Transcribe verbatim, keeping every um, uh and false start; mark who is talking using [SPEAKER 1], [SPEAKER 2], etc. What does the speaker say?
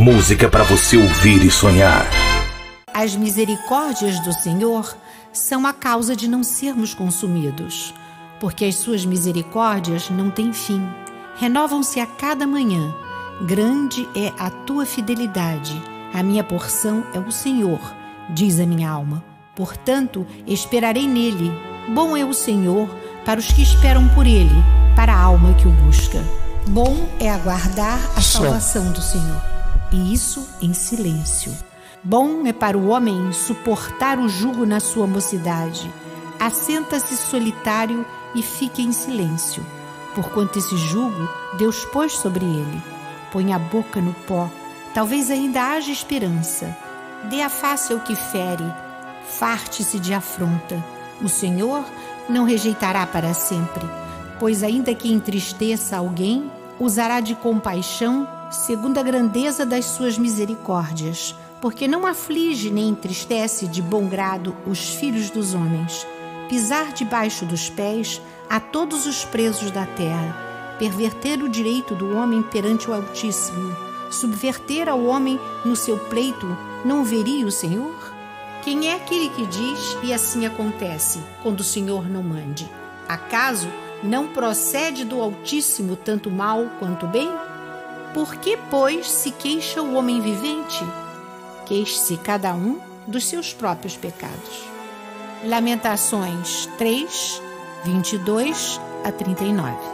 [SPEAKER 1] Música para você ouvir e sonhar.
[SPEAKER 2] As misericórdias do Senhor são a causa de não sermos consumidos, porque as suas misericórdias não têm fim, renovam-se a cada manhã. Grande é a tua fidelidade, a minha porção é o Senhor, diz a minha alma. Portanto, esperarei nele. Bom é o Senhor para os que esperam por ele, para a alma que o busca. Bom é aguardar a salvação do Senhor, e isso em silêncio. Bom é para o homem suportar o jugo na sua mocidade. Assenta-se solitário e fique em silêncio, porquanto esse jugo Deus pôs sobre ele. Põe a boca no pó, talvez ainda haja esperança. Dê a face ao que fere, farte-se de afronta. O Senhor não rejeitará para sempre, pois ainda que entristeça alguém, usará de compaixão segundo a grandeza das suas misericórdias, porque não aflige nem entristece de bom grado os filhos dos homens. Pisar debaixo dos pés a todos os presos da terra, perverter o direito do homem perante o Altíssimo, subverter ao homem no seu pleito, não veria o Senhor? Quem é aquele que diz e assim acontece, quando o Senhor não mande? Acaso não procede do Altíssimo tanto mal quanto bem? Por que, pois, se queixa o homem vivente? Queixe-se cada um dos seus próprios pecados. Lamentações três, vinte e dois a trinta e nove.